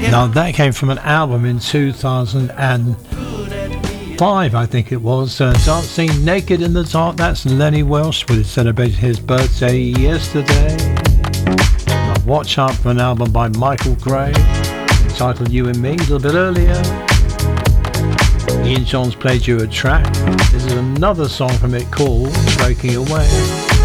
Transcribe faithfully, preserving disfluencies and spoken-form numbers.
Now that came from an album in two thousand five, I think it was, uh, Dancing Naked in the Dark. That's Lenny Welsh, would have celebrated his birthday yesterday. Now Watch Out for an album by Michael Gray entitled You and Me a little bit earlier. Ian Johns played you a track. This is another song from it called Breaking Away.